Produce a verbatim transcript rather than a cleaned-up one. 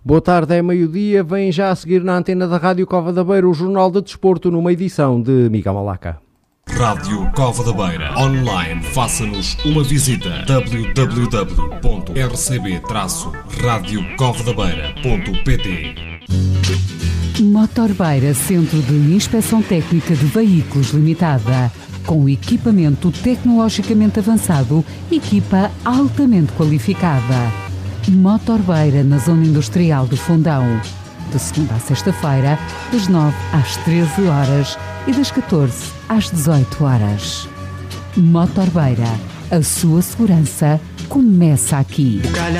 Boa tarde, é meio-dia, vem já a seguir na antena da Rádio Cova da Beira o Jornal de Desporto numa edição de Miguel Malaca. Rádio Cova da Beira. Online, faça-nos uma visita. w w w ponto r c b traço radio cova da beira ponto p t. Motorbeira, Centro de Inspeção Técnica de Veículos Limitada. Com equipamento tecnologicamente avançado, equipa altamente qualificada. Motorbeira, na Zona Industrial do Fundão. De segunda a sexta-feira, das nove às treze horas e das catorze às dezoito horas. Motorbeira, a sua segurança começa aqui.